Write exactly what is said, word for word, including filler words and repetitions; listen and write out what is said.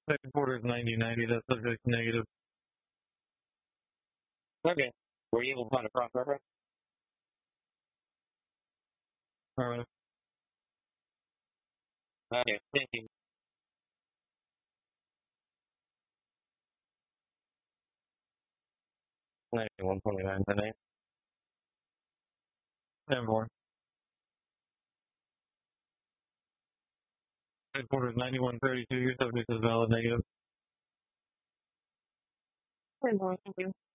Headquarters ninety ninety, that subject negative. Okay. Were you able to find a cross reference? Alright. Okay, thank you. ninety-one twenty-nine tonight. ten four. Headquarters ninety-one thirty-two, your subject is valid negative. ten four, thank you.